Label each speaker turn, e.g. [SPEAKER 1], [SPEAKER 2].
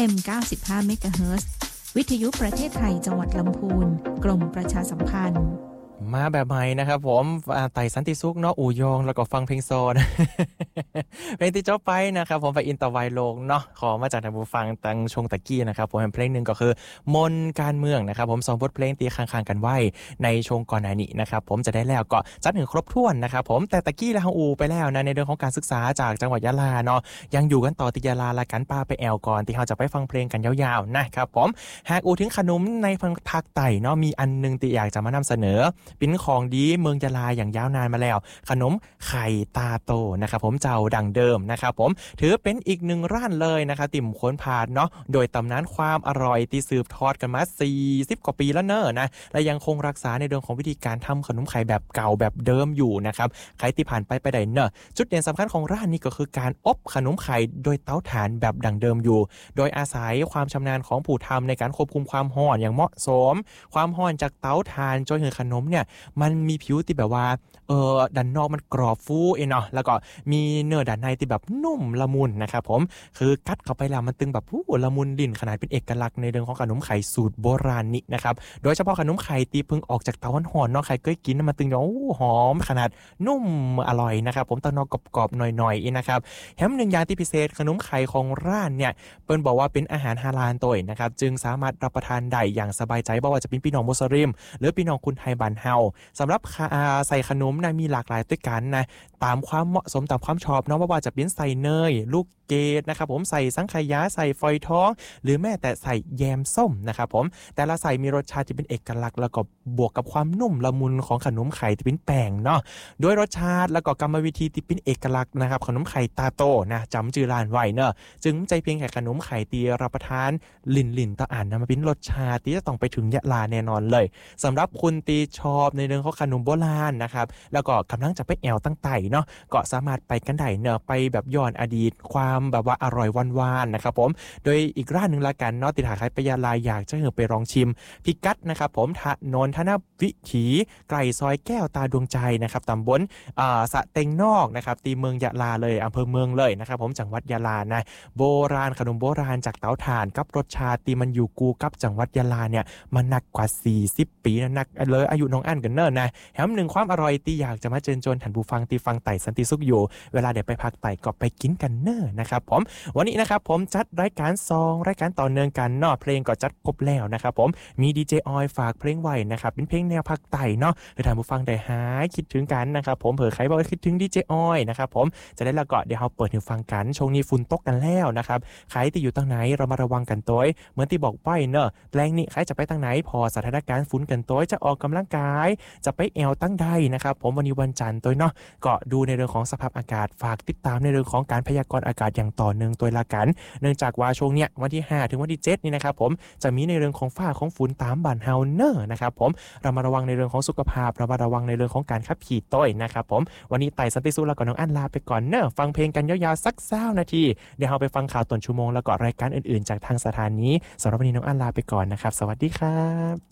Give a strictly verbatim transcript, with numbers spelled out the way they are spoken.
[SPEAKER 1] เอ็ม เก้าสิบห้า เมกะเฮิรตซ์ วิทยุประเทศไทยจังหวัดลำพูนกรมประชาสัมพันธ์
[SPEAKER 2] มาแบบใหม่นะครับผมไต่สันติสุขเนาะอู่ยองแล้วก็ฟังเพลงโซน เพลงที่จบไปนะครับผมไปอินเตอร์ไวโลงเนาะขอมาจากทางผู้ฟังตังชงตะกี้นะครับผมเพลงนึงก็คือมนการเมืองนะครับผมสองบทเพลงตีค้างๆกันไว้ในชงก่อนหน้านี้นะครับผมจะได้แล้วก็จัดถึงครบถ้วนนะครับผมแต่ตะกี้เราอูไปแล้วนะในเรื่องของการศึกษาจากจังหวัดยะลาเนาะยังอยู่กันต่อที่ยะลาละกันป้าไปแอลก่อนที่เราจะไปฟังเพลงกันยาวๆนะครับผมหากอูถึงขนมในภาคใต้เนาะมีอันนึงที่อยากจะมานำเสนอเป็นของดีเมืองยะลาอย่างยาวนานมาแล้วขนมไข่ตาโตนะครับผมเจ้าดังเดิมนะครับผมถือเป็นอีกหนึ่งร้านเลยนะครับติ่มค้นผ่านเนาะโดยตำนานความอร่อยที่สืบทอดกันมาสี่สิบกว่าปีแล้วเนอะนะและยังคงรักษาในเรื่องของวิธีการทำขนมไข่แบบเก่าแบบเดิมอยู่นะครับใครที่ผ่านไปไปได้เนอะจุดเด่นสำคัญของร้านนี้ก็คือการอบขนมไข่โดยเตาถ่านแบบดังเดิมอยู่โดยอาศัยความชำนาญของผู้ทำในการควบคุมความร้อนอย่างเหมาะสมความร้อนจากเตาถ่านจนถึงขนมเนี่ยมันมีผิวที่แบบว่าเออด้านนอกมันกรอบฟูเองเนาะแล้วก็มีเนื้อด้านในที่แบบนุ่มละมุนนะครับผมคือกัดเข้าไปแล้วมันตึงแบบอู้ละมุนลิ้นขนาดเป็นเอกลักษณ์ในเรื่องของขนมไข่สูตรโบราณนี่นะครับโดยเฉพาะขนมไข่ตีเพิ่งออกจากเตาห่อนๆเนาะใครเคยกินมันตึงโอ้หอมขนาดนุ่มอร่อยนะครับผมตอนนอกกรอบๆหน่อยๆนะครับแถมหนึ่งอย่างที่พิเศษขนมไข่ของร้านเนี่ยเปิ้นบอกว่าเป็นอาหารฮาลาลตัวนะครับจึงสามารถรับประทานได้อย่างสบายใจบ่ว่าจะเป็นพี่น้องมุสลิมหรือพี่น้องคนไทยบ้านเฮาสำหรับใส่ขนมนะมีหลากหลายด้วยกันนะตามความเหมาะสมตามความชอบเนาะว่าจะเป็นใส่เนยลูกเกดนะครับผมใส่สังขยาใส่ฝอยทองหรือแม้แต่ใส่แยมส้มนะครับผมแต่ละใส่มีรสชาติที่เป็นเอกลักษณ์แล้วก็บวกกับความนุ่มละมุนของขนมไข่ที่เป็นแป้งเนาะด้วยรสชาติแล้วก็กรรมวิธีที่เป็นเอกลักษณ์นะครับขนมไข่ตาโตนะจำชื่อร้านไว้เนอะจึงใจเพียงแค่ขนมไข่ตีรับประทานลิ่นลิ่นต่ออ่านนะมาเป็นรสชาติที่จะต้องไปถึงยะลาแน่นอนเลยสำหรับคุณตีชอบในเรื่องของขนมโบราณนะครับแล้วก็กำลังจะไปแอวตั้งไต่เนาะก็สามารถไปกันได้เนอะไปแบบย้อนอดีตความแบบว่าอร่อยหวานๆนะครับผมโดยอีกร้านหนึ่งละกันเนาะติดหาใครไปยะลาอยากจะไปลองชิมพิกัดนะครับผมถนนธนวิถีไกลซอยแก้วตาดวงใจนะครับตำบลอ่าสะเต็งนอกนะครับตีเมืองยะลาเลยอำเภอเมืองเลยนะครับผมจังหวัดยะลานะโบราณขนมโบราณจากเตาถ่านกับรสชาติที่มันอยู่กูกับจังหวัดยะลาเนี่ยมันนักกว่าสี่สิบปีนะนักเลยอายุน้องอั้นกันเนิ่นนะแถมหนึ่งความอร่อยที่อยากจะมาเชิญชวนท่านผู้ฟังที่ฟังไต่สันติสุขอยู่เวลาเดี๋ยวไปพักไต่ก็ไปกินกันเนิ่นนะครับผมวันนี้นะครับผมจัดรายการซองรายการต่อเนื่องกันเนาะเพลงก็จัดครบแล้วนะครับผมมีดีเจออยฝากเพลงไว้นะครับเป็นเพลงแนวภาคใต้เนาะให้ท่านผู้ฟังได้หายคิดถึงกันนะครับผมเผื่อใครบอกว่าคิดถึงดีเจออยนะครับผมจะได้ละก็เดี๋ยวเราเปิดให้ฟังกันช่วงนี้ฝุ่นตกกันแล้วนะครับใครที่อยู่ทางไหนเรามาระวังกันตัวเหมือนที่บอกไปเนอะแรงนี้ใครจะไปทางไหนพอสถานการณ์ฝุ่นกันตัวจะออกกำลังกายจะไปแอวตั้งใดนะครับผมวันนี้วันจันทร์ตัวเนาะก็ดูในเรื่องของสภาพอากาศฝากติดตามในเรื่องของการพยากรณ์อากาศอย่างต่อเนื่องตัวละกันเนื่องจากว่าช่วงเนี้ยวันที่ห้าถึงวันที่เจ็ดนี่นะครับผมจะมีในเรื่องของฟ้าของฝุ่นตามบ้านเฮาเนอร์นะครับผมเรามาระวังในเรื่องของสุขภาพเรามาระวังในเรื่องของการขับขี่ต้อยนะครับผมวันนี้ไต่สันติสุขแล้วก็น้องอั้นลาไปก่อนเนอะฟังเพลงกันยาวๆสักเศร้านาทีเดี๋ยวเราไปฟังข่าวต้นชั่วโมงแล้วก็รายการอื่นๆจากทางสถานีสำหรับวันนี้น้องอั้นลาไปก่อนนะครับสวัสดีครับ